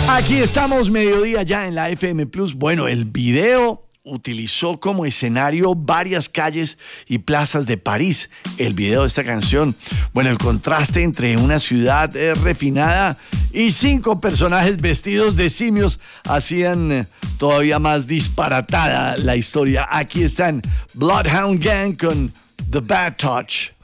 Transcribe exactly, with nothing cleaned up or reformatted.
Aquí estamos, mediodía ya en la F M Plus. Bueno, el video utilizó como escenario varias calles y plazas de París. El video de esta canción, bueno, el contraste entre una ciudad eh, refinada y cinco personajes vestidos de simios hacían eh, todavía más disparatada la historia. Aquí están Bloodhound Gang con The Bad Touch.